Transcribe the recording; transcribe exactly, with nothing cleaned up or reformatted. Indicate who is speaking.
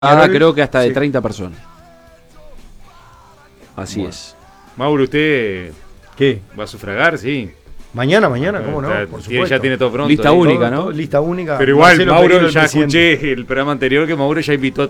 Speaker 1: Ah, creo que hasta de
Speaker 2: sí.
Speaker 1: treinta personas. Así
Speaker 3: Bueno.
Speaker 1: es.
Speaker 3: Mauro, ¿usted
Speaker 2: ¿Qué?
Speaker 3: va a sufragar? Sí.
Speaker 2: Mañana, mañana,
Speaker 3: Ah,
Speaker 2: ¿cómo no?
Speaker 3: está-
Speaker 2: Por
Speaker 3: tiene-
Speaker 2: supuesto.
Speaker 3: ya tiene todo pronto.
Speaker 1: Lista
Speaker 3: ahí.
Speaker 1: única,
Speaker 2: Todo-
Speaker 1: ¿no?
Speaker 2: todo- lista única.
Speaker 3: Pero igual,
Speaker 2: Marcelo
Speaker 3: Mauro,
Speaker 2: Pereiro, el
Speaker 3: ya
Speaker 2: presidente.
Speaker 3: escuché el programa anterior que Mauro ya invitó a